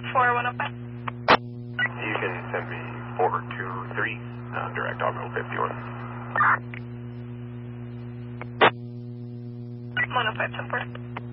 4105. You can send me 423, direct Auto 51. 105 10 4.